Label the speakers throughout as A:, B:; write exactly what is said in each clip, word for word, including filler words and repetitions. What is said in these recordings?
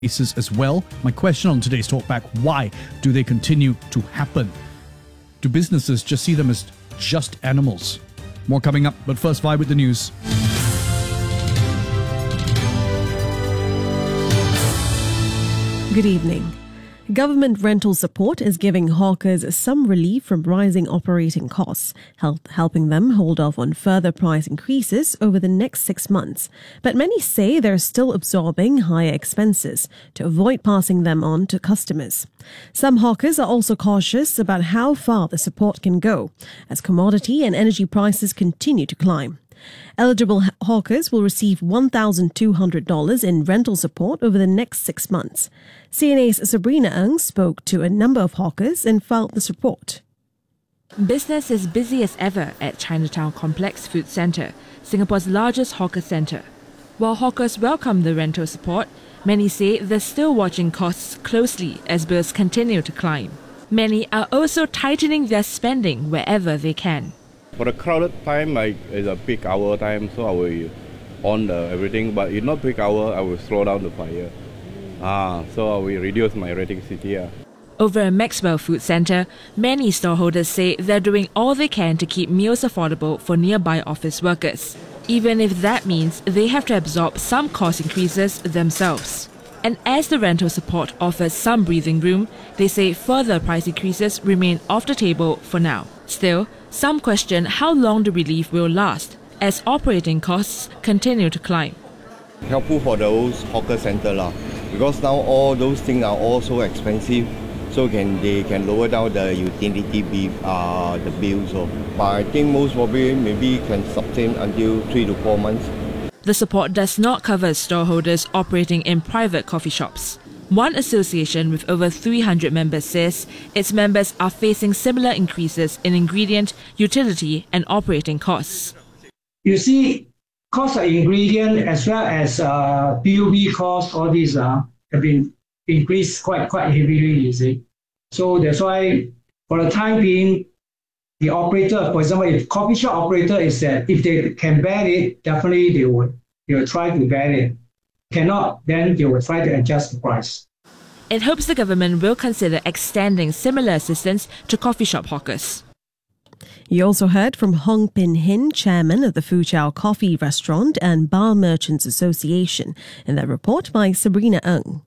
A: cases as well. My question on today's Talkback, why do they continue to happen? Do businesses just see them as just animals? More coming up, but first, Vibe with the news.
B: Good evening. Government rental support is giving hawkers some relief from rising operating costs, help, helping them hold off on further price increases over the next six months. But many say they're still absorbing higher expenses to avoid passing them on to customers. Some hawkers are also cautious about how far the support can go, as commodity and energy prices continue to climb. Eligible hawkers will receive one thousand two hundred dollars in rental support over the next six months. C N A's Sabrina Ng spoke to a number of hawkers and filed the support.
C: Business is busy as ever at Chinatown Complex Food Centre, Singapore's largest hawker centre. While hawkers welcome the rental support, many say they're still watching costs closely as bills continue to climb. Many are also tightening their spending wherever they can.
D: For the crowded time, like it's a peak hour time, so I will on the everything. But in not peak hour, I will slow down the fire. Ah, so I will reduce my rating C T R.
C: Over at Maxwell Food Centre, many storeholders say they're doing all they can to keep meals affordable for nearby office workers, even if that means they have to absorb some cost increases themselves. And as the rental support offers some breathing room, they say further price increases remain off the table for now. Still, some question how long the relief will last as operating costs continue to climb.
E: Helpful for those hawker centre lah, because now all those things are all so expensive, so can they can lower down the utility bill, uh, the bills. So. But I think most probably maybe can sustain until three to four months.
C: The support does not cover storeholders operating in private coffee shops. One association with over three hundred members says its members are facing similar increases in ingredient, utility and operating costs.
F: You see, cost of ingredient as well as uh, P U B costs, all these uh, have been increased quite, quite heavily, you see. So that's why, for the time being, the operator, for example, if coffee shop operator is that if they can bear it, definitely they will, they will try to bear it. Cannot, then they will try to adjust the price.
C: It hopes the government will consider extending similar assistance to coffee shop hawkers.
B: You also heard from Hong Pin Hin, chairman of the Fu Chau Coffee Restaurant and Bar Merchants Association, in that report by Sabrina Ng.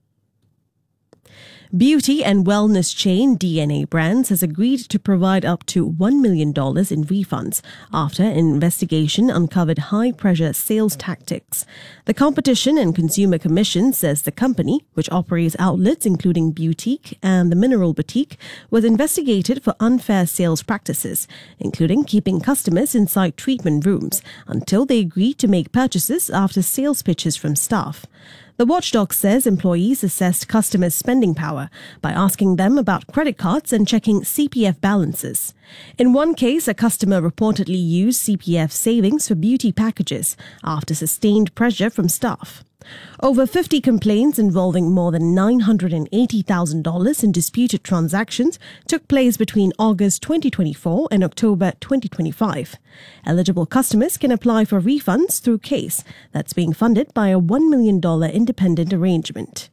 B: Beauty and wellness chain D N A Brands has agreed to provide up to one million dollars in refunds after an investigation uncovered high-pressure sales tactics. The Competition and Consumer Commission says the company, which operates outlets including Boutique and the Mineral Boutique, was investigated for unfair sales practices, including keeping customers inside treatment rooms until they agreed to make purchases after sales pitches from staff. The watchdog says employees assessed customers' spending power by asking them about credit cards and checking C P F balances. In one case, a customer reportedly used C P F savings for beauty packages after sustained pressure from staff. Over fifty complaints involving more than nine hundred eighty thousand dollars in disputed transactions took place between August twenty twenty-four and October twenty twenty-five. Eligible customers can apply for refunds through CASE, that's being funded by a one million dollars independent arrangement.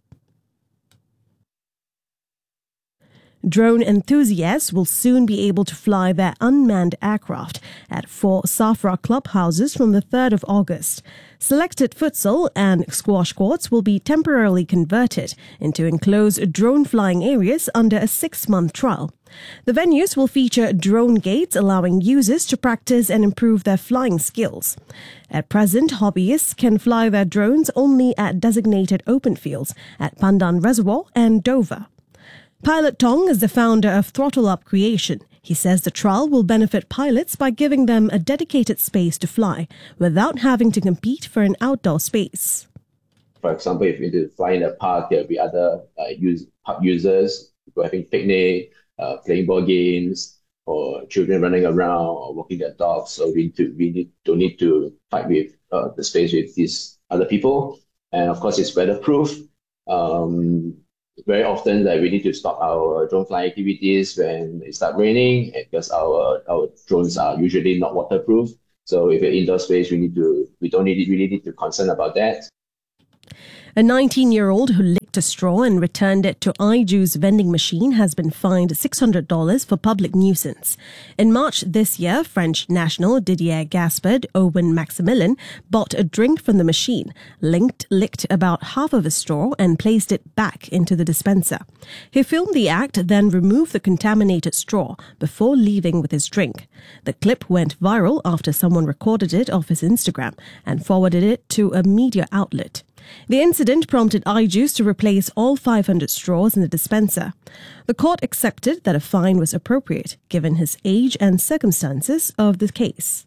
B: Drone enthusiasts will soon be able to fly their unmanned aircraft at four SAFRA clubhouses from the third of August. Selected futsal and squash courts will be temporarily converted into enclosed drone flying areas under a six-month trial. The venues will feature drone gates allowing users to practice and improve their flying skills. At present, hobbyists can fly their drones only at designated open fields at Pandan Reservoir and Dover. Pilot Tong is the founder of Throttle Up Creation. He says the trial will benefit pilots by giving them a dedicated space to fly without having to compete for an outdoor space.
G: For example, if you need to fly in a park, there will be other uh, use, park users who are having picnic, uh, playing board games, or children running around or walking their dogs. So we, need to, we need, don't need to fight with uh, the space with these other people. And of course, it's weatherproof. Um, Very often that we need to stop our drone flying activities when it starts raining because our our drones are usually not waterproof. So if you're indoor space, we need to we don't need really need to concern about that.
B: A nineteen-year-old who licked a straw and returned it to iJuice vending machine has been fined six hundred dollars for public nuisance. In March this year, French national Didier Gaspard Owen Maximilian bought a drink from the machine, licked, licked about half of a straw and placed it back into the dispenser. He filmed the act, then removed the contaminated straw before leaving with his drink. The clip went viral after someone recorded it off his Instagram and forwarded it to a media outlet. The incident prompted iJuice to replace all five hundred straws in the dispenser. The court accepted that a fine was appropriate, given his age and circumstances of the case.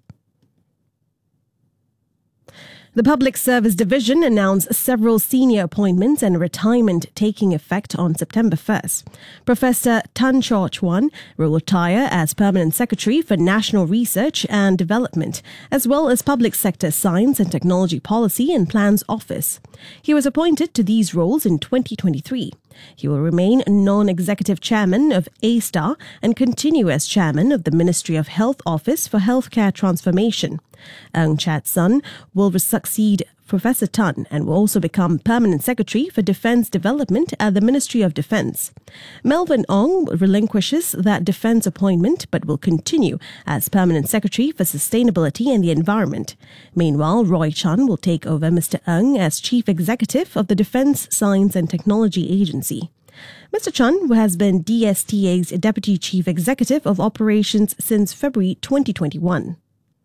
B: The Public Service Division announced several senior appointments and retirement taking effect on September first. Professor Tan Chaw Chuan will retire as Permanent Secretary for National Research and Development, as well as Public Sector Science and Technology Policy and Plans Office. He was appointed to these roles in twenty twenty-three. He will remain non-executive chairman of A S T A and continue as chairman of the Ministry of Health Office for Healthcare Transformation. Ng Chat Sun will succeed Professor Tan and will also become Permanent Secretary for Defence Development at the Ministry of Defence. Melvin Ong relinquishes that defence appointment but will continue as Permanent Secretary for Sustainability and the Environment. Meanwhile, Roy Chan will take over Mister Ng as Chief Executive of the Defence Science and Technology Agency. Mister Chan has been D S T A's Deputy Chief Executive of Operations since February twenty twenty-one.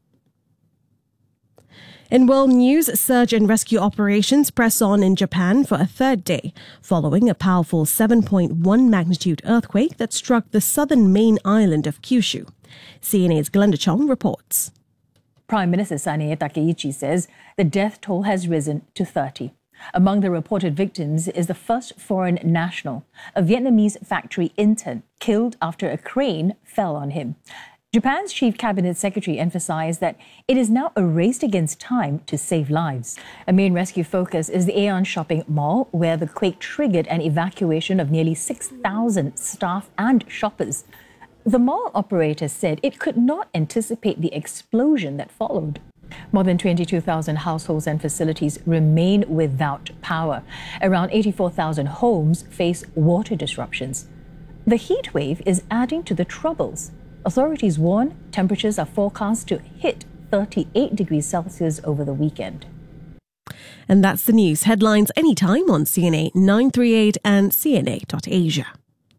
B: In world news, search and rescue operations press on in Japan for a third day, following a powerful seven point one magnitude earthquake that struck the southern main island of Kyushu. C N A's Glenda Chong reports.
H: Prime Minister Sanae Takeichi says the death toll has risen to thirty. Among the reported victims is the first foreign national, a Vietnamese factory intern, killed after a crane fell on him. Japan's chief cabinet secretary emphasized that it is now a race against time to save lives. A main rescue focus is the Aeon Shopping Mall, where the quake triggered an evacuation of nearly six thousand staff and shoppers. The mall operator said it could not anticipate the explosion that followed. More than twenty-two thousand households and facilities remain without power. Around eighty-four thousand homes face water disruptions. The heat wave is adding to the troubles. Authorities warn temperatures are forecast to hit thirty-eight degrees Celsius over the weekend.
B: And that's the news. Headlines anytime on C N A nine thirty-eight and C N A dot Asia.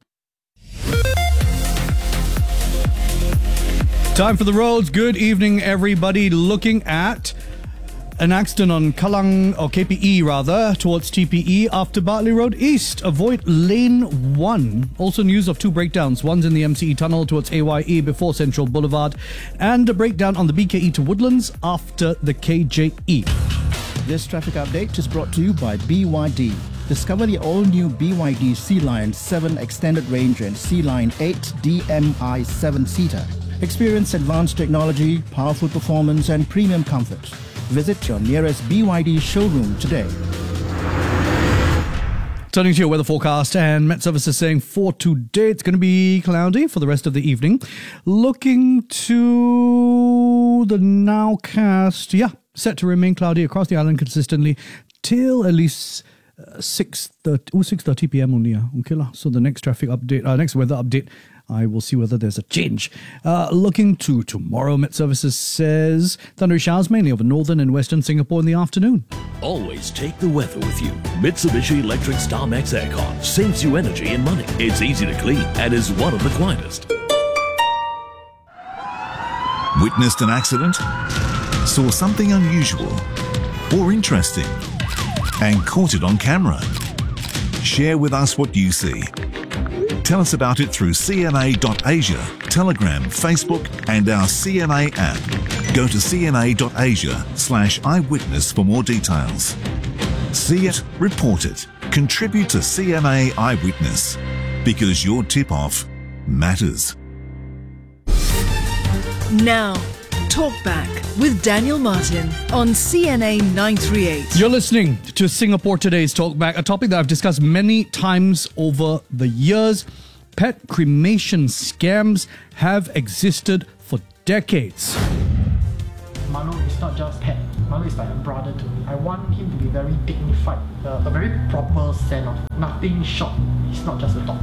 A: Time for the roads. Good evening, everybody. Looking at an accident on Kallang, or K P E rather, towards T P E after Bartley Road East. Avoid lane one. Also news of two breakdowns. One's in the M C E tunnel towards A Y E before Central Boulevard, and a breakdown on the B K E to Woodlands after the K J E.
I: This traffic update is brought to you by B Y D. Discover the all-new B Y D Sea Lion seven Extended Range and Sea Lion eight D M I seven-seater. Experience advanced technology, powerful performance and premium comfort. Visit your nearest B Y D showroom today.
A: Turning to your weather forecast, and Met Services saying for today it's going to be cloudy for the rest of the evening. Looking to the nowcast, yeah, set to remain cloudy across the island consistently till at least uh, six thirty p.m. only. Uh. Okay, la. So the next traffic update, uh, next weather update, I will see whether there's a change. Uh, looking to tomorrow, Met Services says thundery showers mainly over northern and western Singapore in the afternoon.
J: Always take the weather with you. Mitsubishi Electric StarMax Aircon saves you energy and money. It's easy to clean and is one of the quietest.
K: Witnessed an accident? Saw something unusual or interesting and caught it on camera? Share with us what you see. Tell us about it through C N A dot Asia, Telegram, Facebook and our C N A app. Go to C N A dot Asia slash eyewitness for more details. See it, report it, contribute to C N A Eyewitness, because your tip-off matters.
L: Now, Talk Back with Daniel Martin on C N A nine thirty-eight.
A: You're listening to Singapore Today's Talkback, a topic that I've discussed many times over the years. Pet cremation scams have existed for decades.
M: Manu is not just pet. Milo is like a brother to me. I want him to be very dignified, uh, a very proper stand of nothing short. He's not just a dog.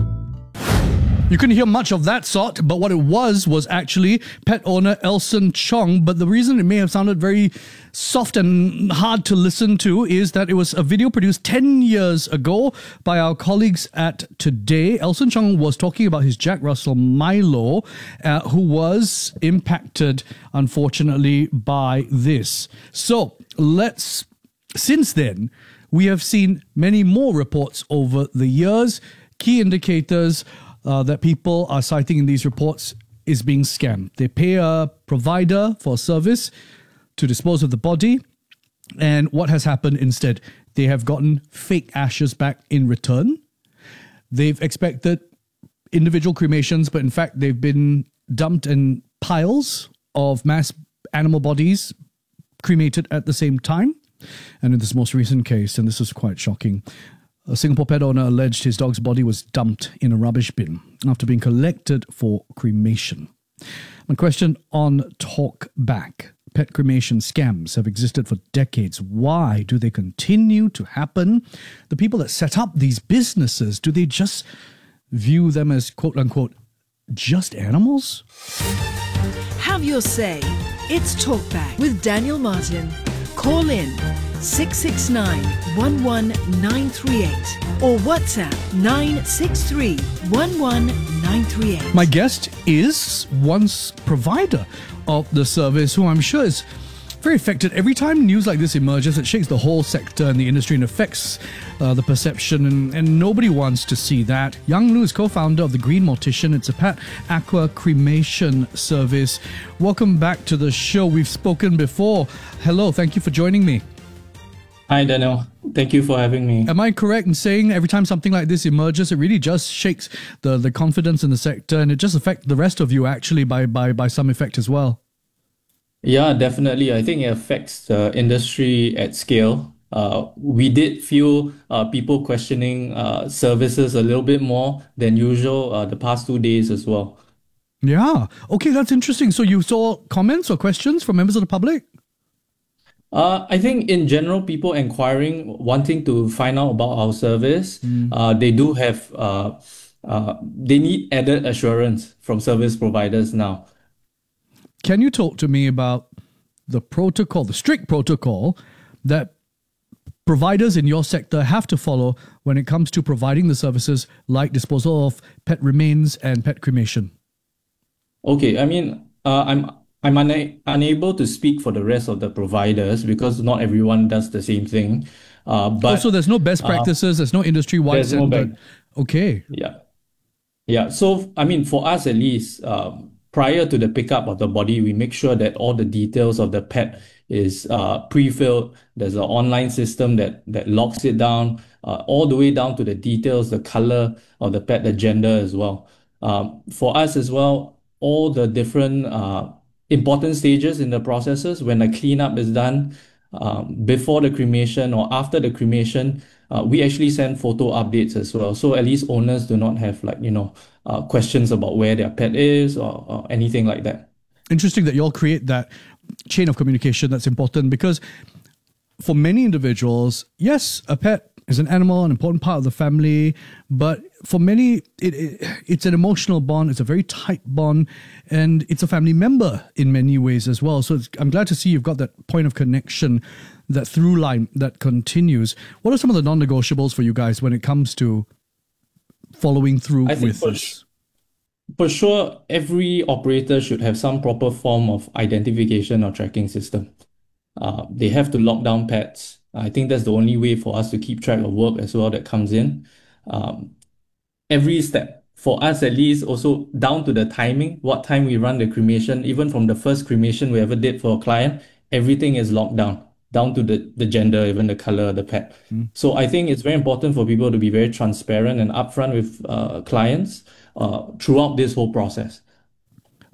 A: You couldn't hear much of that sort, but what it was was actually pet owner Elson Chong. But the reason it may have sounded very soft and hard to listen to is that it was a video produced ten years ago by our colleagues at Today. Elson Chong was talking about his Jack Russell Milo, uh, who was impacted, unfortunately, by this. So let's, since then, we have seen many more reports over the years, key indicators Uh, that people are citing in these reports is being scammed. They pay a provider for a service to dispose of the body, and what has happened instead? They have gotten fake ashes back in return. They've expected individual cremations, but in fact they've been dumped in piles of mass animal bodies cremated at the same time. And in this most recent case, and this is quite shocking, a Singapore pet owner alleged his dog's body was dumped in a rubbish bin after being collected for cremation. My question on Talk Back. Pet cremation scams have existed for decades. Why do they continue to happen? The people that set up these businesses, do they just view them as quote unquote just animals?
L: Have your say. It's Talk Back with Daniel Martin. Call in six six nine, one one nine three eight or WhatsApp nine six three, one one nine three eight.
A: My guest is once provider of the service, who I'm sure is very affected. Every time news like this emerges, it shakes the whole sector and the industry and affects uh, the perception, and, and nobody wants to see that. Yang Lu is co-founder of The Green Mortician. It's a pet aqua cremation service. Welcome back to the show. We've spoken before. Hello, thank you for joining me.
N: Hi, Daniel. Thank you for having me.
A: Am I correct in saying every time something like this emerges, it really just shakes the, the confidence in the sector, and it just affects the rest of you actually by, by, by some effect as well?
N: Yeah, definitely. I think it affects the industry at scale. Uh, we did feel uh, people questioning uh, services a little bit more than usual uh, the past two days as well.
A: Yeah. Okay, that's interesting. So you saw comments or questions from members of the public?
N: Uh, I think in general, people inquiring, wanting to find out about our service, mm. uh, they do have, uh, uh, they need added assurance from service providers now.
A: Can you talk to me about the protocol, the strict protocol that providers in your sector have to follow when it comes to providing the services like disposal of pet remains and pet cremation?
N: Okay, I mean, uh, I'm I'm una- unable to speak for the rest of the providers because not everyone does the same thing. Uh, but
A: also, there's no best practices. Uh, there's no industry-wide
N: there's no
A: standard. Okay.
N: Yeah, yeah. So I mean, for us at least. Um, Prior to the pickup of the body, we make sure that all the details of the pet is uh, pre-filled. There's an online system that that locks it down, uh, all the way down to the details, the color of the pet, the gender as well. Um, for us as well, all the different uh, important stages in the processes, when the cleanup is done, um, before the cremation or after the cremation, uh, we actually send photo updates as well. So at least owners do not have like, you know, uh, questions about where their pet is or, or anything like that.
A: Interesting that you all create that chain of communication. That's important because for many individuals, yes, a pet is an animal, an important part of the family, but for many, it, it it's an emotional bond. It's a very tight bond, and it's a family member in many ways as well. So it's, I'm glad to see you've got that point of connection, that through line that continues. What are some of the non-negotiables for you guys when it comes to following through
N: I think
A: with
N: for
A: this?
N: sh- For sure, every operator should have some proper form of identification or tracking system. Uh, they have to lock down pets. I think that's the only way for us to keep track of work as well that comes in. Um, every step, for us at least, also down to the timing, what time we run the cremation, even from the first cremation we ever did for a client, everything is locked down, down to the, the gender, even the color of the pet. Mm. So I think it's very important for people to be very transparent and upfront with uh, clients uh, throughout this whole process.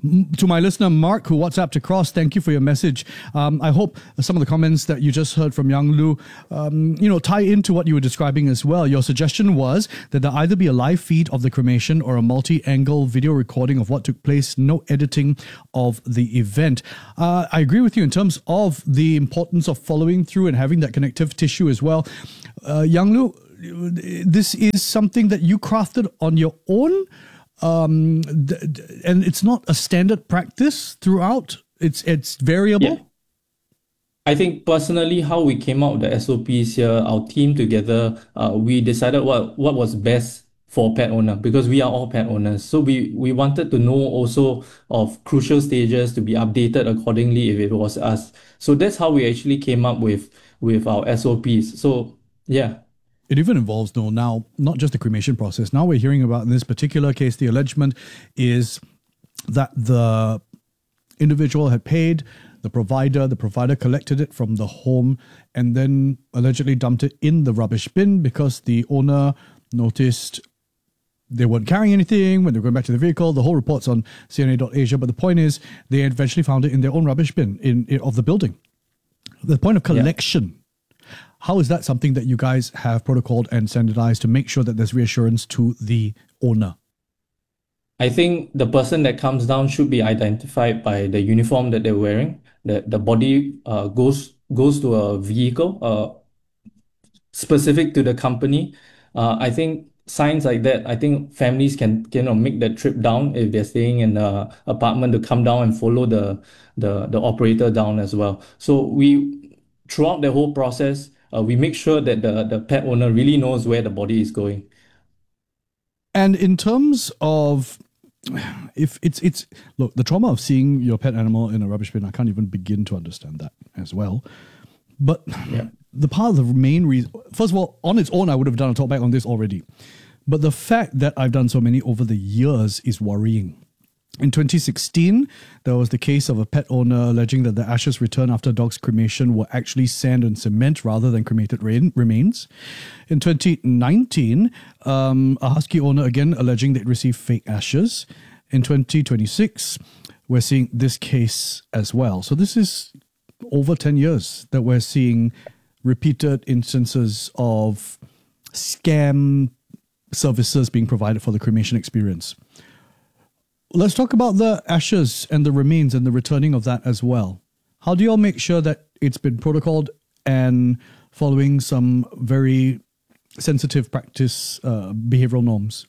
A: To my listener, Mark, who WhatsApped across, thank you for your message. Um, I hope some of the comments that you just heard from Yang Lu, um, you know, tie into what you were describing as well. Your suggestion was that there either be a live feed of the cremation or a multi-angle video recording of what took place, no editing of the event. Uh, I agree with you in terms of the importance of following through and having that connective tissue as well. Uh, Yang Lu, this is something that you crafted on your own, um, d- d- and it's not a standard practice throughout. It's it's variable.
N: Yeah. I think personally, how we came out with the S O Ps here, our team together, uh, we decided what what was best for pet owner, because we are all pet owners. So we we wanted to know also of crucial stages to be updated accordingly if it was us. So that's how we actually came up with with our S O Ps. So yeah.
A: It even involves, no, now, not just the cremation process. Now we're hearing about, in this particular case, the allegement is that the individual had paid the provider, the provider collected it from the home and then allegedly dumped it in the rubbish bin because the owner noticed they weren't carrying anything when they were going back to the vehicle. The whole report's on C N A dot Asia, but the point is they eventually found it in their own rubbish bin in, in of the building. The point of collection. Yeah. How is that something that you guys have protocoled and standardized to make sure that there's reassurance to the owner?
N: I think the person that comes down should be identified by the uniform that they're wearing. The the body uh, goes goes to a vehicle uh, specific to the company. Uh, I think signs like that, I think families can you know make that trip down if they're staying in an apartment, to come down and follow the the the operator down as well. So we throughout the whole process, Uh, we make sure that the, the pet owner really knows where the body is going.
A: And in terms of, if it's, it's look, the trauma of seeing your pet animal in a rubbish bin, I can't even begin to understand that as well. But yeah. the part of the main reason, first of all, on its own, I would have done a talk back on this already. But the fact that I've done so many over the years is worrying. In twenty sixteen, there was the case of a pet owner alleging that the ashes returned after a dog's cremation were actually sand and cement rather than cremated rain, remains. In twenty nineteen, um, a husky owner again alleging they received fake ashes. In twenty twenty-six, we're seeing this case as well. So this is over ten years that we're seeing repeated instances of scam services being provided for the cremation experience. Let's talk about the ashes and the remains and the returning of that as well. How do you all make sure that it's been protocoled and following some very sensitive practice, uh, behavioral norms?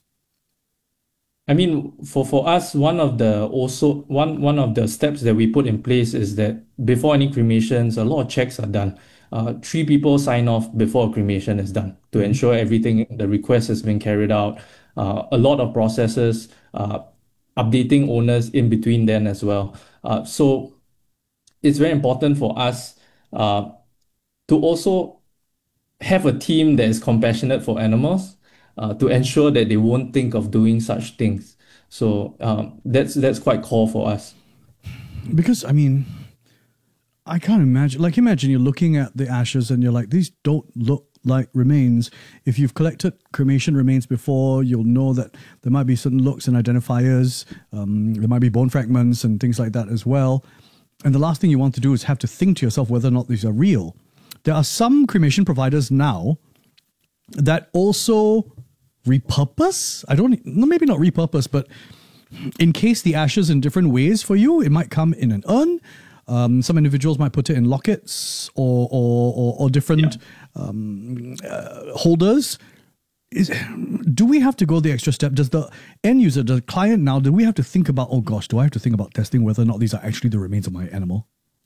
N: I mean, for, for us, one of the also one one of the steps that we put in place is that before any cremations, a lot of checks are done. Uh, three people sign off before a cremation is done to ensure everything, the request has been carried out. Uh, a lot of processes, uh, updating owners in between then as well. Uh, so it's very important for us uh, to also have a team that is compassionate for animals uh, to ensure that they won't think of doing such things. So um, that's that's quite core for us.
A: Because, I mean, I can't imagine, like imagine you're looking at the ashes and you're like, these don't look like remains. If you've collected cremation remains before, you'll know that there might be certain looks and identifiers. Um, there might be bone fragments and things like that as well. And the last thing you want to do is have to think to yourself whether or not these are real. There are some cremation providers now that also repurpose. I don't, maybe not repurpose, but encase the ashes in different ways for you. It might come in an urn. Um, some individuals might put it in lockets or or, or, or different yeah. um, uh, holders. Is, do we have to go the extra step? Does the end user, the client now, do we have to think about, oh gosh, do I have to think about testing whether or not these are actually the remains of my animal?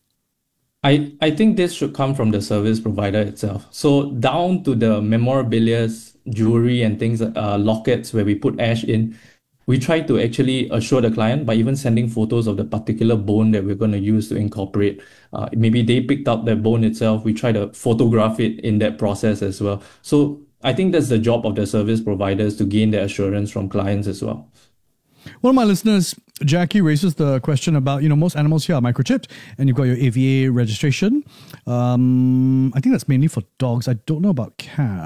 N: I, I think this should come from the service provider itself. So down to the memorabilia, jewelry and things, uh, lockets where we put ash in, we try to actually assure the client by even sending photos of the particular bone that we're going to use to incorporate. Uh, maybe they picked up that bone itself. We try to photograph it in that process as well. So I think that's the job of the service providers to gain the assurance from clients as well.
A: One of my listeners, Jackie, raises the question about, you know, most animals here are microchipped and you've got your A V A registration. Um, I think that's mainly for dogs. I don't know about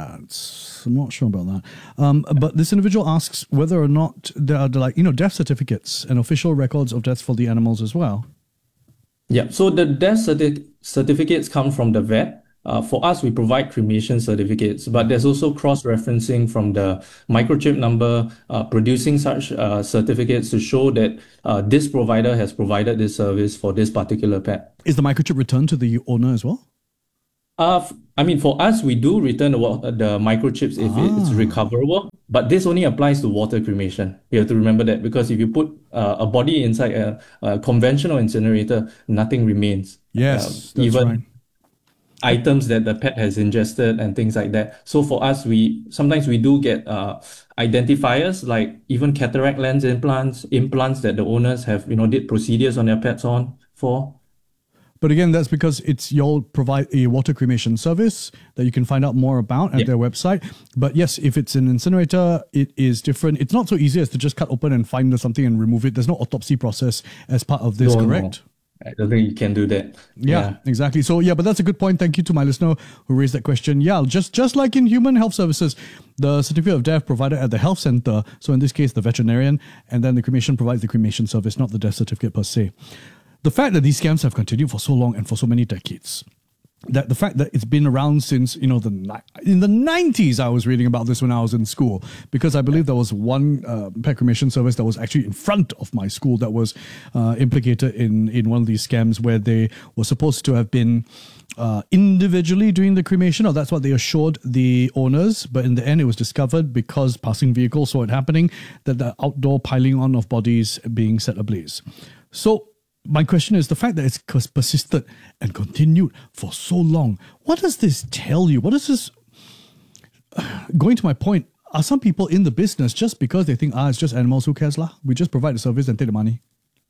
A: cats. I'm not sure about that. Um, but this individual asks whether or not there are, like, you know, death certificates and official records of deaths for the animals as well.
N: Yeah, so the death certi- certificates come from the vet. Uh, for us, we provide cremation certificates, but there's also cross-referencing from the microchip number, uh, producing such uh, certificates to show that uh, this provider has provided this service for this particular pet.
A: Is the microchip returned to the owner as well?
N: Uh, f- I mean, for us, we do return the, wa- the microchips if
A: Ah.
N: it's recoverable, but this only applies to water cremation. You have to remember that, because if you put uh, a body inside a, a conventional incinerator, nothing remains.
A: Yes,
N: Uh,
A: that's
N: even
A: right.
N: items that the pet has ingested and things like that. So for us, we sometimes we do get uh, identifiers, like even cataract lens implants, implants that the owners have, you know, did procedures on their pets on for.
A: But again, that's because it's you'll provide a water cremation service that you can find out more about at
N: Yeah.
A: their website. But yes, if it's an incinerator, it is different. It's not so easy as to just cut open and find something and remove it. There's no autopsy process as part of this,
N: No, no.
A: correct?
N: I don't think you can do that.
A: Yeah, exactly. So yeah, but that's a good point. Thank you to my listener who raised that question. Yeah, just just like in human health services, the certificate of death provided at the health center. So in this case, the veterinarian, and then the cremation provides the cremation service, not the death certificate per se. The fact that these scams have continued for so long and for so many decades, that the fact that it's been around since, you know, the ni- in the nineties, I was reading about this when I was in school, because I believe there was one uh, pet cremation service that was actually in front of my school that was uh, implicated in, in one of these scams where they were supposed to have been uh, individually doing the cremation, or that's what they assured the owners. But in the end, it was discovered, because passing vehicles saw it happening, that the outdoor piling on of bodies being set ablaze. So my question is, the fact that it's cons- persisted and continued for so long, what does this tell you? What does this, going to my point, are some people in the business just because they think, ah, it's just animals, who cares lah? We just provide the service and take the money.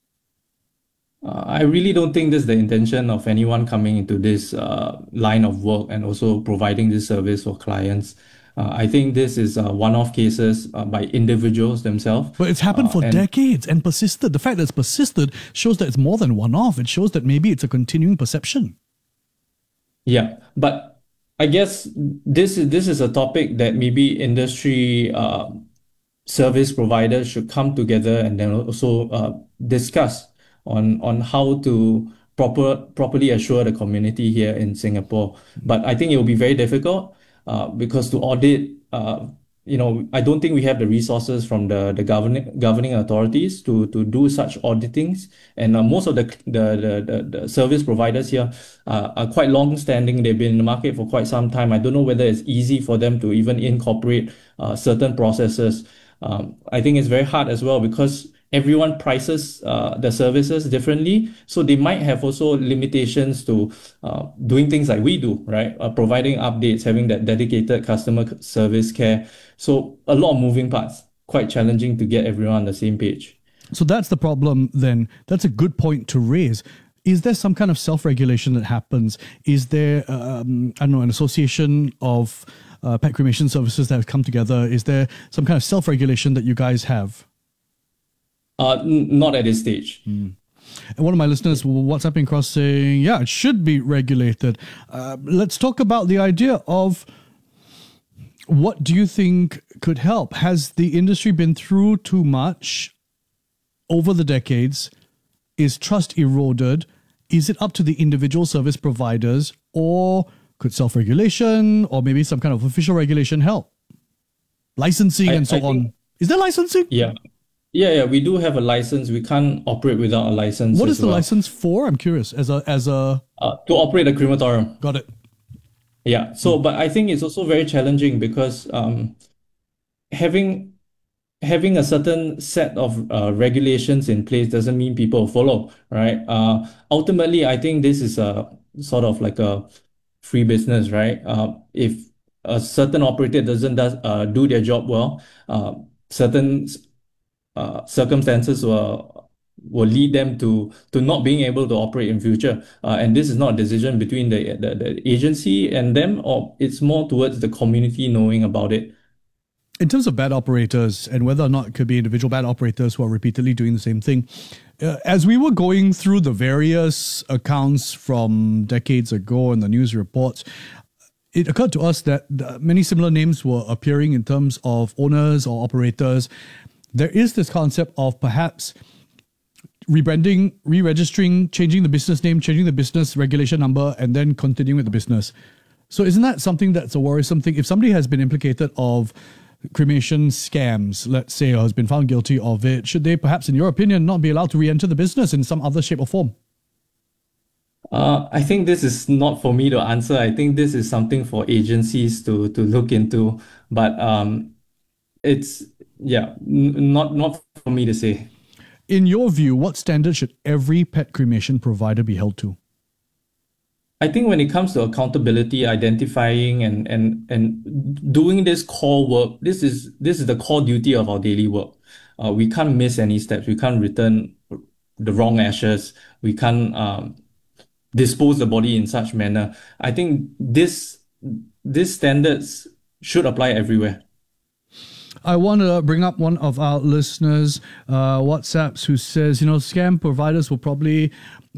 N: Uh, I really don't think this is the intention of anyone coming into this uh, line of work and also providing this service for clients. Uh, I think this is uh, one-off cases uh, by individuals themselves.
A: But it's happened
N: Uh,
A: for
N: and-
A: decades and persisted. The fact that it's persisted shows that it's more than one-off. It shows that maybe it's a continuing perception.
N: Yeah, but I guess this is this is a topic that maybe industry uh, service providers should come together and then also uh, discuss on on how to proper properly assure the community here in Singapore. But I think it will be very difficult uh, because to audit, uh, you know, I don't think we have the resources from the the governing governing authorities to to do such auditings. And uh, most of the the, the the the service providers here uh, are quite long standing. They've been in the market for quite some time. I don't know whether it's easy for them to even incorporate uh, certain processes. Um, I think it's very hard as well because everyone prices uh, the services differently. So they might have also limitations to uh, doing things like we do, right? Uh, providing updates, having that dedicated customer c- service care. So a lot of moving parts, quite challenging to get everyone on the same page.
A: So that's the problem then. That's a good point to raise. Is there some kind of self-regulation that happens? Is there, um, I don't know, an association of uh, pet cremation services that have come together? Is there some kind of self-regulation that you guys have?
N: Uh, n- not at this stage.
A: And one of my listeners, WhatsApping across saying, yeah, it should be regulated. Uh, let's talk about the idea of what do you think could help? Has the industry been through too much over the decades? Is trust eroded? Is it up to the individual service providers, or could self-regulation or maybe some kind of official regulation help? Licensing
N: I-
A: and so
N: I think-
A: on. Is there licensing?
N: Yeah. Yeah, yeah, we do have a license. We can't operate without a license.
A: What
N: as
A: is the
N: well.
A: license for? I'm curious. As a as a
N: Uh, to operate a crematorium.
A: Got it.
N: Yeah. So, but I think it's also very challenging because um, having having a certain set of uh, regulations in place doesn't mean people follow, right? Uh, ultimately, I think this is a sort of like a free business, right? Uh, if a certain operator doesn't does uh, do their job well, uh, certain uh, circumstances will will lead them to to not being able to operate in future. Uh, and this is not a decision between the, the the agency and them, or it's more towards the community knowing about it.
A: in terms of bad operators and whether or not it could be individual bad operators who are repeatedly doing the same thing, uh, as we were going through the various accounts from decades ago and the news reports, it occurred to us that many similar names were appearing in terms of owners or operators. There is this concept of perhaps rebranding, re-registering, changing the business name, changing the business regulation number, and then continuing with the business. So isn't that something that's a worrisome thing? If somebody has been implicated of cremation scams, let's say, or has been found guilty of it, should they perhaps, in your opinion, not be allowed to re-enter the business in some other shape or form?
N: Uh, I think this is not for me to answer. I think this is something for agencies to to look into. But um, it's, yeah, n- not not for me to say.
A: In your view, what standard should every pet cremation provider be held to?
N: I think when it comes to accountability, identifying and and and doing this core work, this is this is the core duty of our daily work. Uh, we can't miss any steps. We can't return the wrong ashes. We can't um, dispose the body in such manner. I think this these standards should apply everywhere.
A: I want to bring up one of our listeners, uh, WhatsApps, who says, you know, scam providers will probably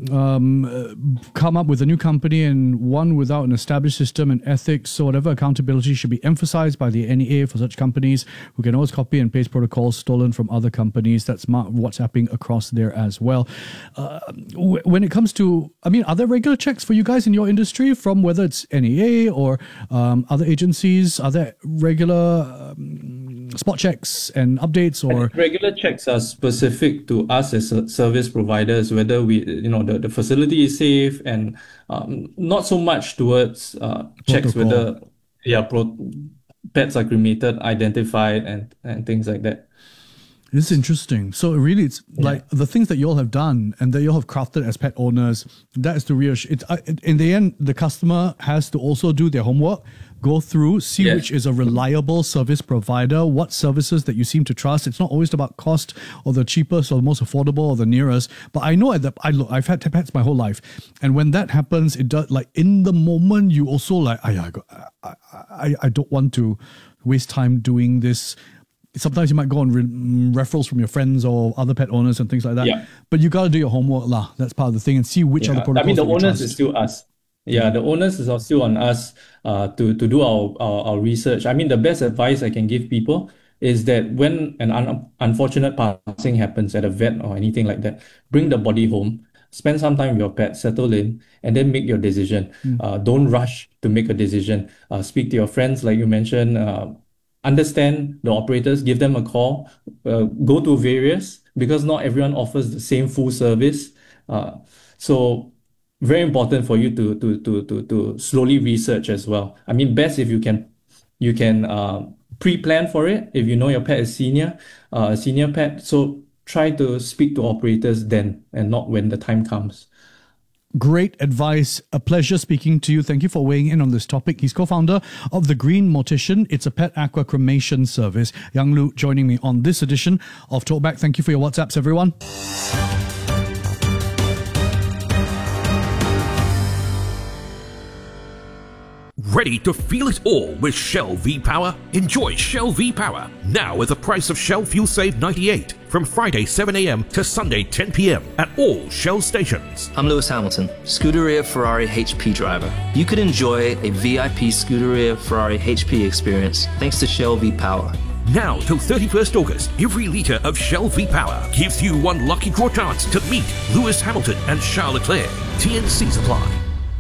A: um, uh, come up with a new company and one without an established system and ethics. So whatever accountability should be emphasized by the N E A for such companies who can always copy and paste protocols stolen from other companies. That's WhatsApping across there as well. Uh, w- when it comes to, I mean, are there regular checks for you guys in your industry from whether it's N E A or um, other agencies? Are there regular um, spot checks and updates? Or
N: regular checks are specific to us as service providers, whether we, you know, the, the facility is safe, and um, not so much towards uh, checks
A: Protocol.
N: whether yeah, pro- pets are cremated, identified, and, and things like that.
A: This is interesting. So really, it's yeah. like the things that you all have done and that you all have crafted as pet owners, that is to reassure. It's, uh, in the end, the customer has to also do their homework, go through, see
N: Yeah.
A: which is a reliable service provider, what services that you seem to trust. It's not always about cost or the cheapest or the most affordable or the nearest. But I know that I look, I've had pets my whole life, and when that happens, it does, like in the moment, you also like, I, I, got- I, I, I don't want to waste time doing this. Sometimes you might go on re- referrals from your friends or other pet owners and things like that.
N: Yeah.
A: But you got to do your homework, lah. That's part of the thing, and see which
N: Yeah.
A: are the protocols.
N: I mean, the
A: that you
N: onus
A: trust.
N: is still us. Yeah, the onus is still on us uh, to, to do our, our, our research. I mean, the best advice I can give people is that when an un- unfortunate passing happens at a vet or anything like that, bring the body home, spend some time with your pet, settle in, and then make your decision.
A: Mm.
N: Uh, don't rush to make a decision. Uh, speak to your friends, like you mentioned. Uh, understand the operators, give them a call, uh, go to various, because not everyone offers the same full service. Uh, so very important for you to to to to to slowly research as well. I mean, best if you can you can uh, pre-plan for it if you know your pet is senior, uh, senior pet. So try to speak to operators then and not when the time comes.
A: Great advice. A pleasure speaking to you. Thank you for weighing in on this topic. He's co-founder of The Green Mortician. It's a pet aqua cremation service. Yang Lu joining me on this edition of Talkback. Thank you for your WhatsApps, everyone.
O: Ready to feel it all with Shell V-Power? Enjoy Shell V-Power now at the price of Shell Fuel Save ninety-eight from Friday seven a.m. to Sunday ten p.m. at all Shell stations.
P: I'm Lewis Hamilton, Scuderia Ferrari H P driver. You could enjoy a V I P Scuderia Ferrari H P experience thanks to Shell V-Power.
O: Now till thirty-first August, every litre of Shell V-Power gives you one lucky draw chance to meet Lewis Hamilton and Charles Leclerc. T N Cs apply.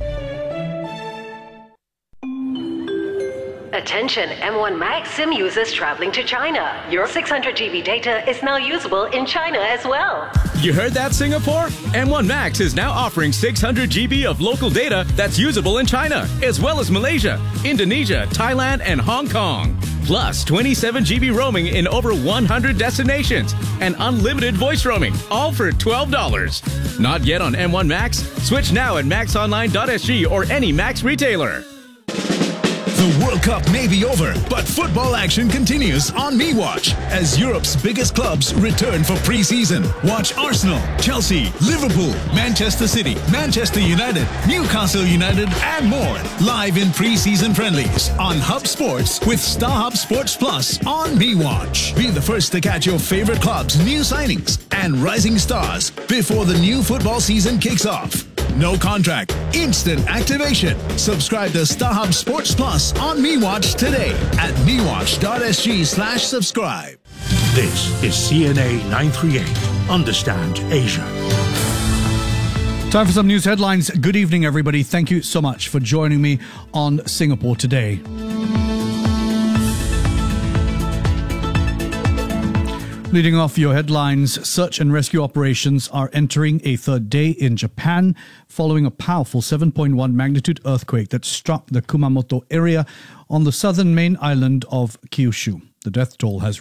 Q: Attention M one Max SIM users traveling to China. Your six hundred gigabyte data is now usable in China as well.
R: You heard that, Singapore? M one Max is now offering six hundred gigabytes of local data that's usable in China, as well as Malaysia, Indonesia, Thailand, and Hong Kong. Plus twenty-seven gigabytes roaming in over one hundred destinations and unlimited voice roaming, all for twelve dollars. Not yet on M one Max? Switch now at max online dot s g or any Max retailer.
S: The World Cup may be over, but football action continues on MeWatch as Europe's biggest clubs return for pre-season. Watch Arsenal, Chelsea, Liverpool, Manchester City, Manchester United, Newcastle United, and more live in pre-season friendlies on Hub Sports with StarHub Sports Plus on MeWatch. Be the first to catch your favorite clubs' new signings and rising stars before the new football season kicks off. No contract, instant activation. Subscribe to StarHub Sports Plus on MeWatch today at mewatch.sg slash subscribe.
T: This is C N A nine thirty-eight. Understand Asia.
A: Time for some news headlines. Good evening, everybody. Thank you so much for joining me on Singapore Today. Leading off your headlines, search and rescue operations are entering a third day in Japan following a powerful seven point one magnitude earthquake that struck the Kumamoto area on the southern main island of Kyushu. The death toll has